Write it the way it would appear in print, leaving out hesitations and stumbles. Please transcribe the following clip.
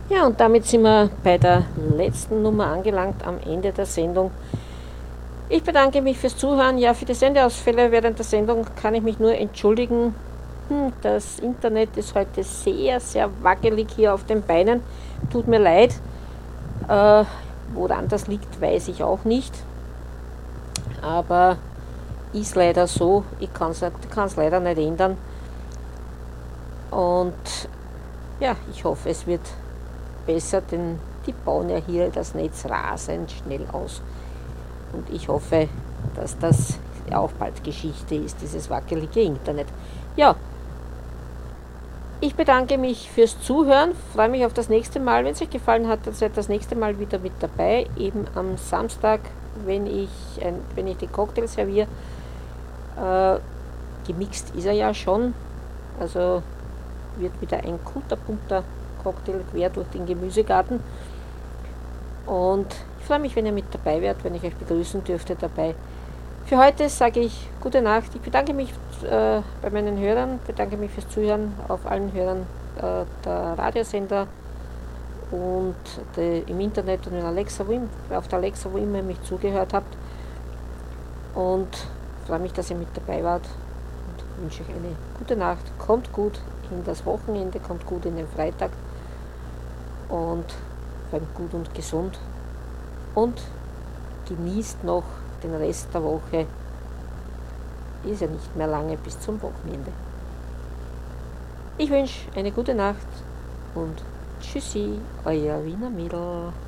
Ja, und damit sind wir bei der letzten Nummer angelangt, am Ende der Sendung. Ich bedanke mich fürs Zuhören. Ja, für die Sendeausfälle während der Sendung kann ich mich nur entschuldigen. Das Internet ist heute sehr, sehr wackelig hier auf den Beinen. Tut mir leid. Woran das liegt, weiß ich auch nicht. Aber ist leider so. Ich kann es leider nicht ändern. Und ja, ich hoffe, es wird besser, denn die bauen ja hier das Netz rasend schnell aus. Und ich hoffe, dass das auch bald Geschichte ist, dieses wackelige Internet. Ja, ich bedanke mich fürs Zuhören, freue mich auf das nächste Mal. Wenn es euch gefallen hat, dann seid das nächste Mal wieder mit dabei, eben am Samstag, wenn ich die Cocktails serviere. Gemixt ist er ja schon, also wird wieder ein kunterbuntem Cocktail quer durch den Gemüsegarten. Und ich freue mich, wenn ihr mit dabei werdet, wenn ich euch begrüßen dürfte dabei. Für heute sage ich gute Nacht. Ich bedanke mich bei meinen Hörern, bedanke mich fürs Zuhören auf allen Hörern der Radiosender und im Internet und in Alexa, auf der Alexa, wo immer ihr mich zugehört habt. Und freue mich, dass ihr mit dabei wart und wünsche euch eine gute Nacht. Kommt gut in das Wochenende, kommt gut in den Freitag und bleibt gut und gesund und genießt noch den Rest der Woche. Ist ja nicht mehr lange bis zum Wochenende. Ich wünsche eine gute Nacht und tschüssi, euer Wiener Mädel.